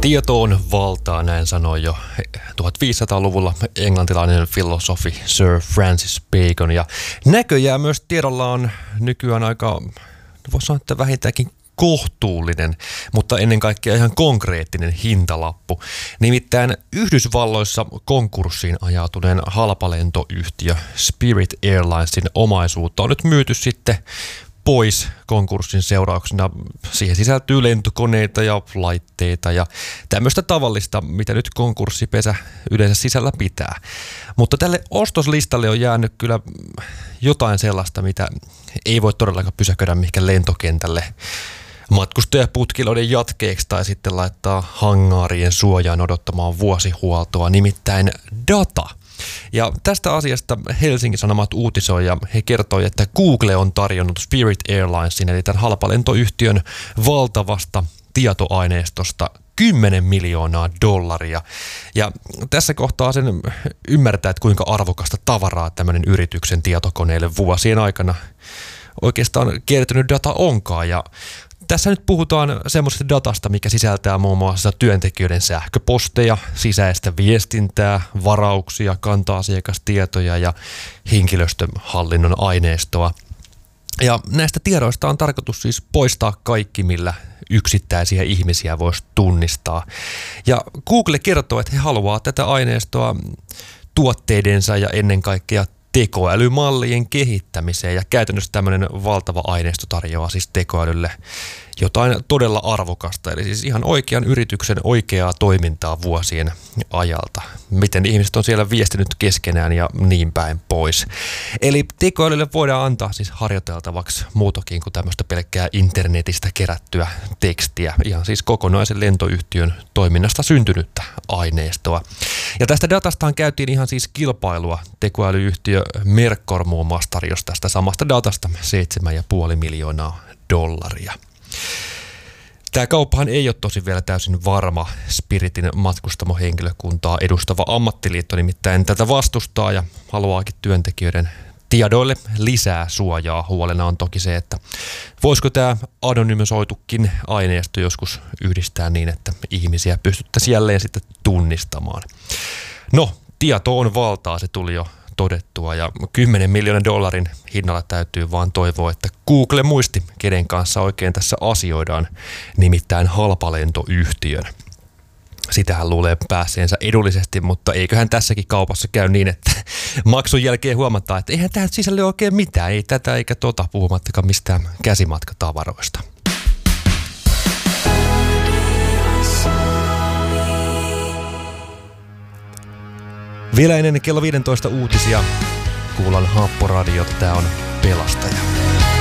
Tieto on valtaa, näin sanoi jo 1500-luvulla englantilainen filosofi Sir Francis Bacon. Ja näköjään myös tiedolla on nykyään aika, voisi sanoa, että vähintäänkin kohtuullinen, mutta ennen kaikkea ihan konkreettinen hintalappu. Nimittäin Yhdysvalloissa konkurssiin ajautuneen halpalentoyhtiö Spirit Airlinesin omaisuutta on nyt myyty sitten pois konkurssin seurauksena. Siihen sisältyy lentokoneita ja laitteita ja tämmöistä tavallista, mitä nyt konkurssipesä yleensä sisällä pitää. Mutta tälle ostoslistalle on jäänyt kyllä jotain sellaista, mitä ei voi todellakaan pysäköidä mihinkään lentokentälle matkustajaputkiloiden jatkeeksi tai sitten laittaa hangaarien suojaan odottamaan vuosihuoltoa, nimittäin data. Ja tästä asiasta Helsingin Sanomat uutisoi ja he kertoi, että Google on tarjonnut Spirit Airlinesin eli tämän halpalentoyhtiön valtavasta tietoaineistosta $10 miljoonaa. Ja tässä kohtaa sen ymmärtää, että kuinka arvokasta tavaraa tämmöinen yrityksen tietokoneelle vuosien aikana oikeastaan kertynyt data onkaan. Ja tässä nyt puhutaan semmoisesta datasta, mikä sisältää muun muassa työntekijöiden sähköposteja, sisäistä viestintää, varauksia, kanta-asiakastietoja ja henkilöstöhallinnon aineistoa. Ja näistä tiedoista on tarkoitus siis poistaa kaikki, millä yksittäisiä ihmisiä voisi tunnistaa. Ja Google kertoo, että he haluaa tätä aineistoa tuotteidensa ja ennen kaikkea tekoälymallien kehittämiseen, ja käytännössä tämmöinen valtava aineisto tarjoaa siis tekoälylle jotain todella arvokasta, eli siis ihan oikean yrityksen oikeaa toimintaa vuosien ajalta. Miten ihmiset on siellä viestinyt keskenään ja niin päin pois. Eli tekoälylle voidaan antaa siis harjoiteltavaksi muutakin kuin tämmöistä pelkkää internetistä kerättyä tekstiä, ihan siis kokonaisen lentoyhtiön toiminnasta syntynyttä aineistoa. Ja tästä datastahan käytiin ihan siis kilpailua. Tekoälyyhtiö Mercor muun muassa tarjosi tästä samasta datasta $7,5 miljoonaa. Tämä kauppahan ei ole tosin vielä täysin varma. Spiritin matkustamohenkilökuntaa edustava ammattiliitto nimittäin tätä vastustaa ja haluaakin työntekijöiden tiedoille lisää suojaa. Huolena on toki se, että voisiko tämä anonymisoitukin aineisto joskus yhdistää niin, että ihmisiä pystyttäisiin jälleen sitten tunnistamaan. No, tieto on valtaa, se tuli jo todettua, ja $10 miljoonan hinnalla täytyy vaan toivoa, että Google muisti, kenen kanssa oikein tässä asioidaan, nimittäin halpalentoyhtiön. Sitähän luulee pääseensä edullisesti, mutta eiköhän tässäkin kaupassa käy niin, että maksun jälkeen huomataan, että eihän tähän sisälle oikein mitään, ei tätä eikä tota, puhumattakaan mistään käsimatkatavaroista. Vielä ennen kello 15 uutisia kuullaan Haapporadiota. Tämä on Pelastaja.